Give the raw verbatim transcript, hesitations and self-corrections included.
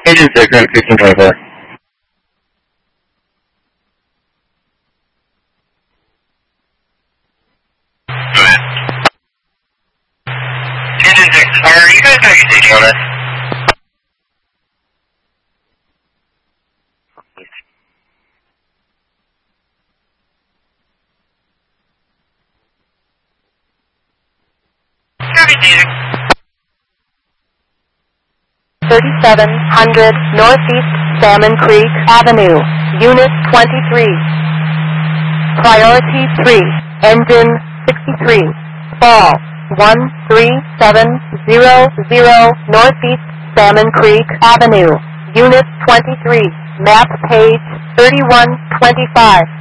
Agent six, I'm fifteen twenty-four. Go ahead. Agent six, are you guys going to be taking on this? thirty-seven hundred Northeast Salmon Creek Avenue, Unit twenty-three. Priority three, Engine sixty-three. Fall one three seven zero zero Northeast Salmon Creek Avenue, Unit twenty-three. Map page thirty-one twenty-five.